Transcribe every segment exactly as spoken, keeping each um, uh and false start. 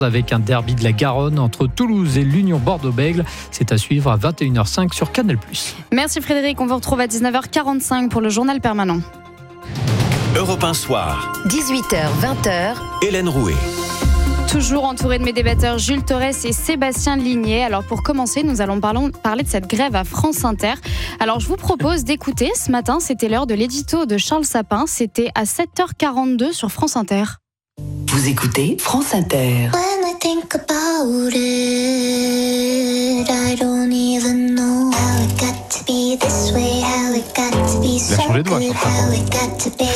avec un derby de la Garonne entre Toulouse et l'Union Bordeaux-Bègles. C'est à suivre à vingt et une heures cinq sur Canal plus. Merci Frédéric, on vous retrouve à dix-neuf heures quarante-cinq pour le journal permanent. Europe un soir. dix-huit heures vingt heures. Hélène Rouet. Toujours entouré de mes débatteurs Jules Torres et Sébastien Ligné. Alors pour commencer, nous allons parler de cette grève à France Inter. Alors je vous propose d'écouter ce matin, c'était l'heure de l'édito de Charles Sapin. C'était à sept heures quarante-deux sur France Inter. Vous écoutez France Inter. When I think about it, I don't even know how it got to be this way, how it got to be so good, how it got to be.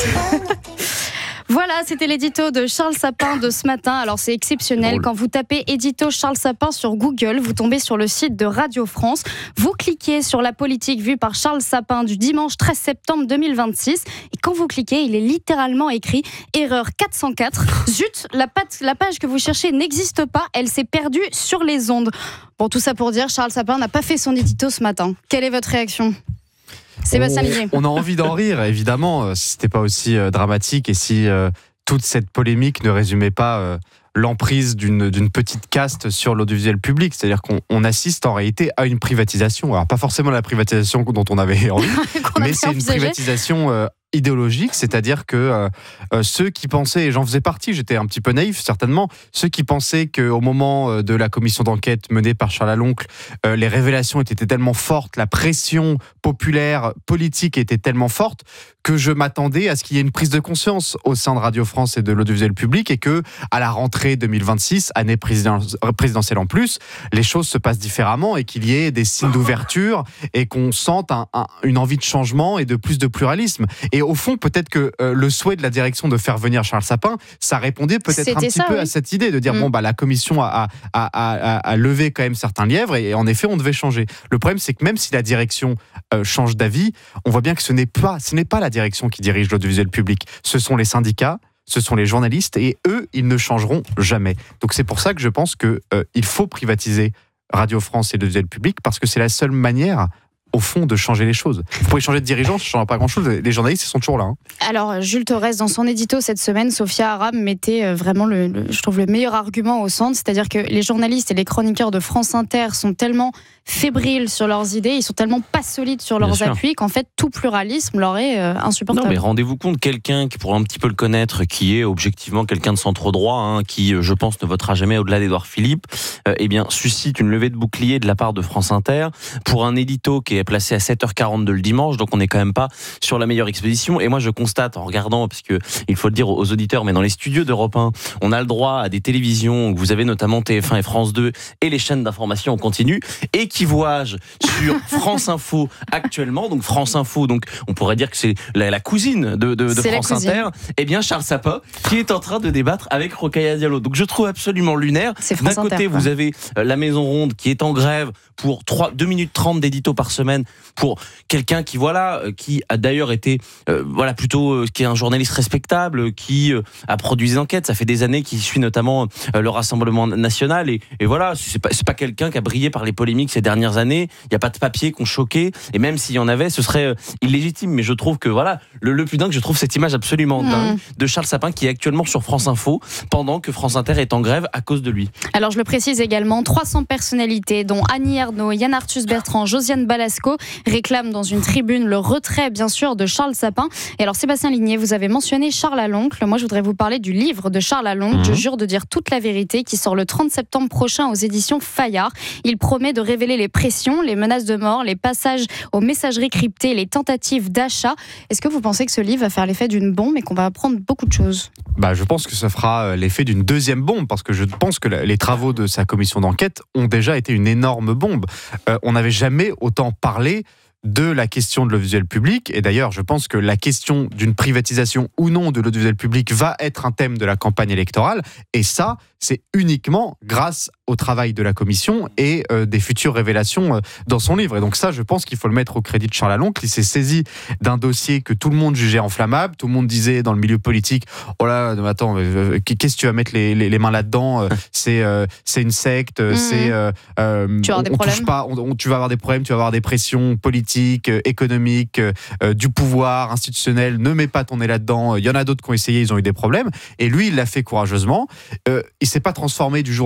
Voilà, c'était l'édito de Charles Sapin de ce matin. Alors c'est exceptionnel, quand vous tapez édito Charles Sapin sur Google, vous tombez sur le site de Radio France. Vous cliquez sur la politique vue par Charles Sapin du dimanche treize septembre deux mille vingt-six. Et quand vous cliquez, il est littéralement écrit erreur quatre cent quatre. Zut, la, pat- la page que vous cherchez n'existe pas, elle s'est perdue sur les ondes. Bon, tout ça pour dire, Charles Sapin n'a pas fait son édito ce matin. Quelle est votre réaction ? Sébastien Ligné. On a envie d'en rire, évidemment, si c'était pas aussi euh, dramatique et si euh, toute cette polémique ne résumait pas euh, l'emprise d'une, d'une petite caste sur l'audiovisuel public. C'est-à-dire qu'on on assiste en réalité à une privatisation. Alors pas forcément la privatisation dont on avait envie, mais c'est une privatisation euh, idéologique, c'est-à-dire que euh, euh, ceux qui pensaient, et j'en faisais partie, j'étais un petit peu naïf certainement, ceux qui pensaient qu'au moment euh, de la commission d'enquête menée par Charles Aloncle, euh, les révélations étaient tellement fortes, la pression populaire, politique était tellement forte que je m'attendais à ce qu'il y ait une prise de conscience au sein de Radio France et de l'audiovisuel public et que à la rentrée deux mille vingt-six, année présidentielle en plus, les choses se passent différemment et qu'il y ait des signes d'ouverture et qu'on sente un, un, une envie de changement et de plus de pluralisme. Et au fond, peut-être que euh, le souhait de la direction de faire venir Charles Sapin, ça répondait peut-être C'était un petit ça, peu oui. à cette idée de dire mmh. bon bah la commission a, a, a, a, a levé quand même certains lièvres et, et en effet on devait changer. Le problème c'est que même si la direction euh, change d'avis, on voit bien que ce n'est pas, ce n'est pas la direction qui dirige l'audiovisuel public. Ce sont les syndicats, ce sont les journalistes et eux, ils ne changeront jamais. Donc c'est pour ça que je pense qu'il euh, faut privatiser Radio France et l'audiovisuel public parce que c'est la seule manière au fond de changer les choses. Vous pouvez changer de dirigeant, ça ne changera pas grand-chose. Les journalistes, ils sont toujours là. Hein. Alors, Jules Torres, dans son édito cette semaine, Sophia Aram mettait vraiment, le, le, je trouve, le meilleur argument au centre, c'est-à-dire que les journalistes et les chroniqueurs de France Inter sont tellement fébriles sur leurs idées, ils sont tellement pas solides sur leurs appuis qu'en fait, tout pluralisme leur est euh, insupportable. Non, mais rendez-vous compte, quelqu'un qui, pour un petit peu le connaître, qui est objectivement quelqu'un de centre droit, hein, qui, je pense, ne votera jamais au-delà d'Édouard Philippe, euh, eh bien, suscite une levée de bouclier de la part de France Inter pour un édito qui est placé à sept heures quarante-deux le dimanche, donc on n'est quand même pas sur la meilleure exposition. Et moi, je constate en regardant, parce que il faut le dire aux auditeurs, mais dans les studios d'Europe un, on a le droit à des télévisions, vous avez notamment T F un et France deux et les chaînes d'information en continu, et qui voyagent sur France Info actuellement, donc France Info, donc on pourrait dire que c'est la, la cousine de, de, de France Inter, et bien Charles Sapin qui est en train de débattre avec Rokhaya Diallo. Donc je trouve absolument lunaire. D'un côté, Inter, vous avez la Maison Ronde qui est en grève pour trois, deux minutes trente d'édito par semaine pour quelqu'un qui voilà qui a d'ailleurs été euh, voilà plutôt euh, qui est un journaliste respectable, qui euh, a produit des enquêtes, ça fait des années qu'il suit notamment euh, le Rassemblement national et, et voilà, c'est pas, c'est pas quelqu'un qui a brillé par les polémiques ces dernières années, il n'y a pas de papiers qui ont choqué et même s'il y en avait ce serait euh, illégitime, mais je trouve que voilà le, le plus dingue, je trouve cette image absolument mmh. dingue de Charles Sapin qui est actuellement sur France Info pendant que France Inter est en grève à cause de lui. Alors je le précise également, trois cents personnalités dont Annie Ernaux, Yann Arthus Bertrand, Josiane Balasco réclament dans une tribune le retrait bien sûr de Charles Sapin. Et alors Sébastien Ligné, vous avez mentionné Charles Aloncle. Moi je voudrais vous parler du livre de Charles Aloncle, mmh. Je jure de dire toute la vérité, qui sort le trente septembre prochain aux éditions Fayard. Il promet de révéler les pressions, les menaces de mort, les passages aux messageries cryptées, les tentatives d'achat. Est-ce que vous pensez que ce livre va faire l'effet d'une bombe et qu'on va apprendre beaucoup de choses ? Bah, je pense que ça fera l'effet d'une deuxième bombe parce que je pense que les travaux de sa commission d'enquête ont déjà été une énorme bombe. Euh, on n'avait jamais autant parlé de la question de l'audiovisuel public. Et d'ailleurs, je pense que la question d'une privatisation ou non de l'audiovisuel public va être un thème de la campagne électorale. Et ça, c'est uniquement grâce au travail de la commission et euh, des futures révélations euh, dans son livre. Et donc ça, je pense qu'il faut le mettre au crédit de Charles Aloncle. Il s'est saisi d'un dossier que tout le monde jugeait enflammable. Tout le monde disait dans le milieu politique, oh là, attends, euh, qu'est-ce que tu vas mettre les, les, les mains là-dedans ? C'est euh, c'est une secte. Mmh. C'est euh, euh, tu vas avoir des on, on problèmes. touche pas, on, on, tu vas avoir des problèmes. Tu vas avoir des pressions politiques, euh, économiques, euh, du pouvoir institutionnel. Ne mets pas ton nez là-dedans. Il y en a d'autres qui ont essayé, ils ont eu des problèmes. Et lui, il l'a fait courageusement. Euh, il s'est pas transformé du jour